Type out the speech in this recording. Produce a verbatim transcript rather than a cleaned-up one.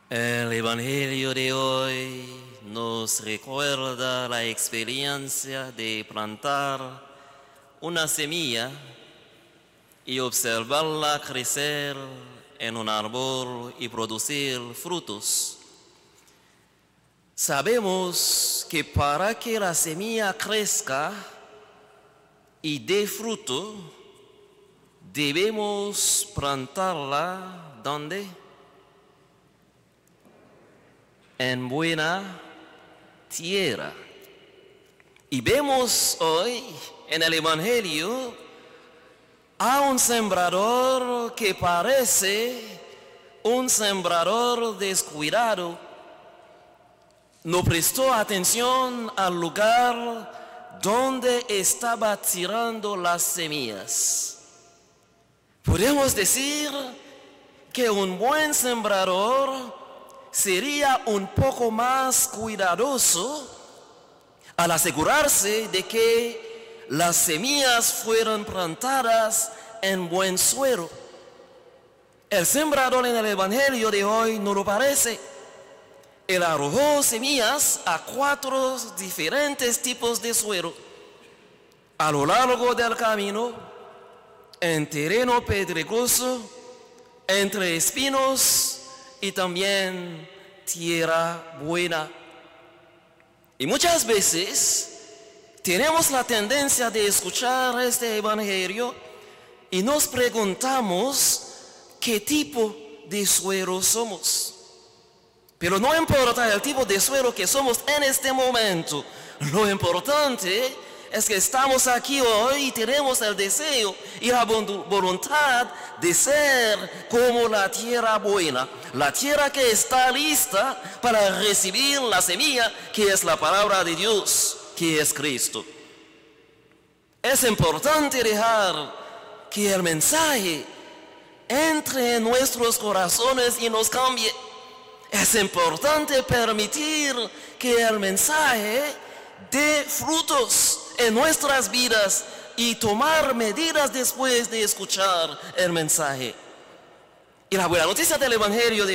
El Evangelio de hoy nos recuerda la experiencia de plantar una semilla y observarla crecer en un árbol y producir frutos. Sabemos que para que la semilla crezca y dé fruto, debemos plantarla ¿dónde? En buena tierra. Y vemos hoy en el Evangelio a un sembrador que parece un sembrador descuidado. No prestó atención al lugar donde estaba tirando las semillas. Podemos decir que un buen sembrador sería un poco más cuidadoso al asegurarse de que las semillas fueran plantadas en buen suelo. El sembrador en el Evangelio de hoy no lo parece. Él arrojó semillas a cuatro diferentes tipos de suelo. A lo largo del camino, en terreno pedregoso, entre espinos y también tierra buena. Y muchas veces tenemos la tendencia de escuchar este Evangelio y nos preguntamos qué tipo de suelo somos. Pero no importa el tipo de suelo que somos en este momento. Lo importante es que estamos aquí hoy y tenemos el deseo y la voluntad de ser como la tierra buena, la tierra que está lista para recibir la semilla que es la palabra de Dios, que es Cristo. Es importante dejar que el mensaje entre en nuestros corazones y nos cambie. Es importante permitir que el mensaje dé frutos en nuestras vidas y tomar medidas después de escuchar el mensaje. Y la buena noticia del Evangelio de